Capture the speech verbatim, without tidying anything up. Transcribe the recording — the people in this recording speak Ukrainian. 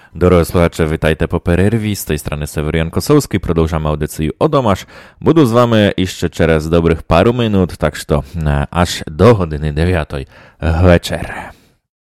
Дорогі слухачі, вітайте по перерві. З тієї сторони Северян Косовський. Продовжуємо аудицію «Одомаш». Буду з вами іще через добрих пару минут, так що аж до години дев'ятої вечора.